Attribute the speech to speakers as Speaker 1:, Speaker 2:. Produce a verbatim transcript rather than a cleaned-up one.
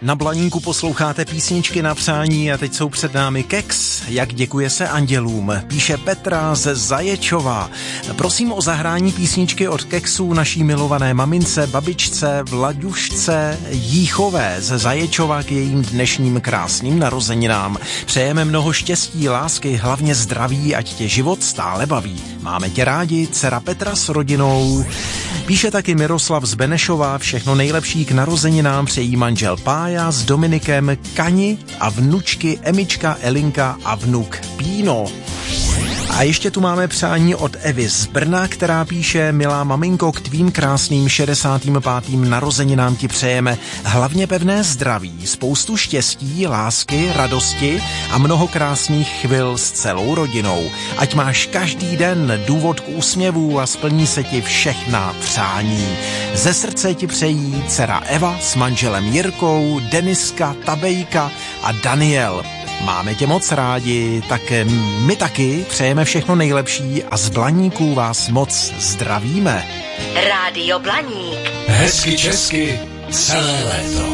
Speaker 1: Na Blaníku posloucháte písničky na přání a teď jsou před námi Keks, jak děkuje se andělům, píše Petra ze Zaječova. Prosím o zahrání písničky od Keksů naší milované mamince, babičce Vlaďušce Jíchové ze Zaječova k jejím dnešním krásným narozeninám. Přejeme mnoho štěstí, lásky, hlavně zdraví, ať tě život stále baví. Máme tě rádi, dcera Petra s rodinou. Píše taky Miroslav z Benešova, všechno nejlepší k narozeninám přejí manžel Pája s Dominikem, Kani a vnučky Emička, Elinka a vnuk Píno. A ještě tu máme přání od Evy z Brna, která píše: milá maminko, k tvým krásným šedesátým pátým narozeninám ti přejeme hlavně pevné zdraví, spoustu štěstí, lásky, radosti a mnoho krásných chvil s celou rodinou. Ať máš každý den důvod k úsměvu a splní se ti všechna přání. Ze srdce ti přejí dcera Eva s manželem Jirkou, Deniska, Tabejka a Daniel. Máme tě moc rádi, tak my taky přejeme všechno nejlepší a z Blaníků vás moc zdravíme.
Speaker 2: Rádio Blaník.
Speaker 3: Hezky česky celé léto.